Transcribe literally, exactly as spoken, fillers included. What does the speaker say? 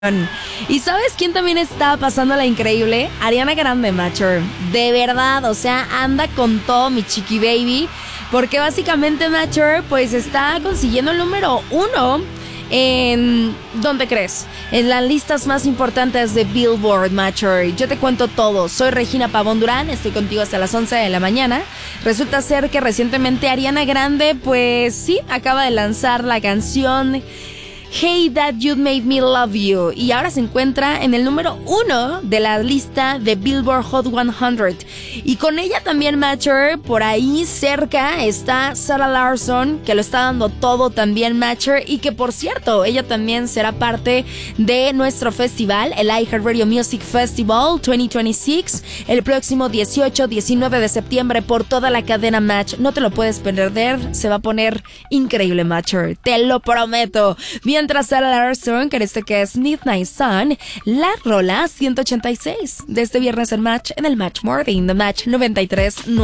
¿Y sabes quién también está pasando la increíble? Ariana Grande, Matcher. De verdad, o sea, anda con todo mi chiqui baby. Porque básicamente Matcher pues está consiguiendo el número uno en... ¿Dónde crees? En las listas más importantes de Billboard, Matcher. Yo te cuento todo. Soy Regina Pavón Durán, estoy contigo hasta las once de la mañana. Resulta ser que recientemente Ariana Grande pues sí, acaba de lanzar la canción Hey That You Made Me Love You, y ahora se encuentra en el número uno de la lista de Billboard Hot cien. Y con ella también, Matcher, por ahí cerca está Sarah Larsson, que lo está dando todo también, Matcher, y que por cierto, ella también será parte de nuestro festival, el iHeartRadio Music Festival dos mil veintiséis, el próximo dieciocho diecinueve de septiembre por toda la cadena Match. No te lo puedes perder, se va a poner increíble, Matcher, te lo prometo. Bien. Mientras Sarah Larsson, que en este que es Midnight Sun, la rola ciento ochenta y seis de este viernes en Match, en el Match Morning, The Match noventa y tres punto nueve.